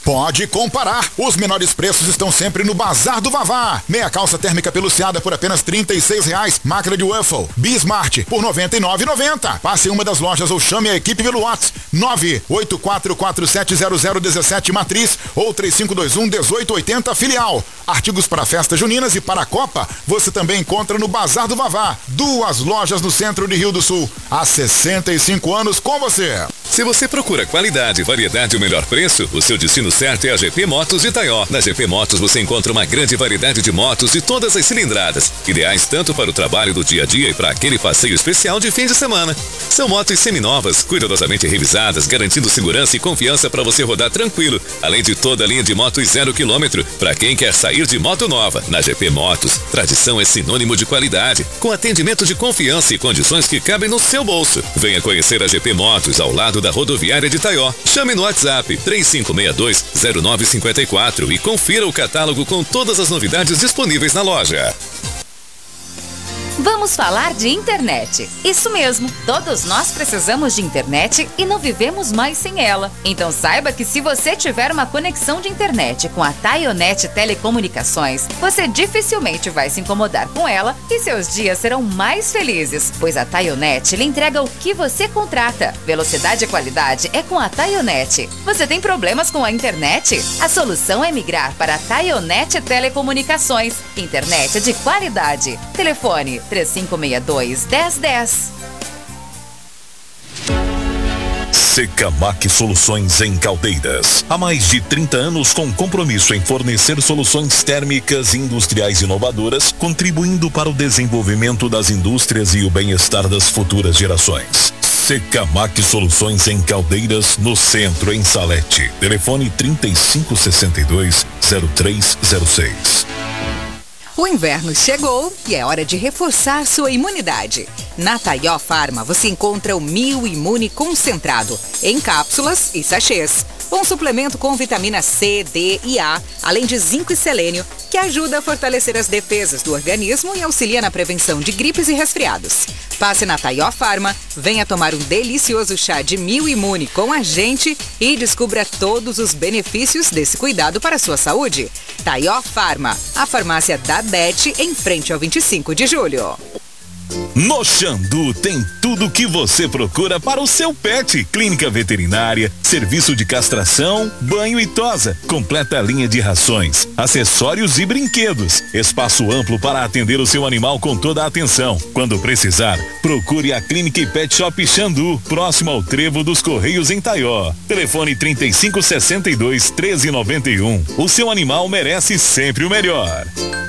Pode comparar. Os menores preços estão sempre no Bazar do Vavá. Meia calça térmica peluciada por apenas R$36. Máquina de waffle Bismart por R$99,90. Passe em uma das lojas ou chame a equipe pelo WhatsApp 984470017 Matriz ou 3521-1880 Filial. Artigos para festas juninas e para a Copa você também encontra no Bazar do Vavá. 2 lojas no centro de Rio do Sul. Há 65 anos com você. Se você procura qualidade, variedade e o melhor preço, o seu destino certo é a GP Motos de Itaió. Na GP Motos você encontra uma grande variedade de motos de todas as cilindradas, ideais tanto para o trabalho do dia a dia e para aquele passeio especial de fim de semana. São motos seminovas, cuidadosamente revisadas, garantindo segurança e confiança para você rodar tranquilo, além de toda a linha de motos 0 km para quem quer sair de moto nova. Na GP Motos, tradição é sinônimo de qualidade, com atendimento de confiança e condições que cabem no seu bolso. Venha conhecer a GP Motos ao lado da rodoviária de Itaió. Chame no WhatsApp 3562-0954 e confira o catálogo com todas as novidades disponíveis na loja. Vamos falar de internet. Isso mesmo, todos nós precisamos de internet e não vivemos mais sem ela. Então saiba que se você tiver uma conexão de internet com a Taionet Telecomunicações, você dificilmente vai se incomodar com ela e seus dias serão mais felizes, pois a Taionet lhe entrega o que você contrata. Velocidade e qualidade é com a Taionet. Você tem problemas com a internet? A solução é migrar para a Taionet Telecomunicações. Internet de qualidade. Telefone 3562-1010. Secamac Soluções em Caldeiras. Há mais de 30 anos com compromisso em fornecer soluções térmicas e industriais inovadoras, contribuindo para o desenvolvimento das indústrias e o bem-estar das futuras gerações. Secamac Soluções em Caldeiras, no centro, em Salete. Telefone 3562-0306. O inverno chegou e é hora de reforçar sua imunidade. Na Taió Farma você encontra o Mil Imune Concentrado, em cápsulas e sachês. Um suplemento com vitamina C, D e A, além de zinco e selênio, que ajuda a fortalecer as defesas do organismo e auxilia na prevenção de gripes e resfriados. Passe na Taió Farma, venha tomar um delicioso chá de Mil Imune com a gente e descubra todos os benefícios desse cuidado para a sua saúde. Taió Farma, a farmácia da Bet, em frente ao 25 de julho. No Xandu tem tudo o que você procura para o seu pet. Clínica veterinária, serviço de castração, banho e tosa, completa linha de rações, acessórios e brinquedos. Espaço amplo para atender o seu animal com toda a atenção. Quando precisar, procure a Clínica e Pet Shop Xandu, próximo ao Trevo dos Correios em Taió. Telefone 3562-1391. O seu animal merece sempre o melhor.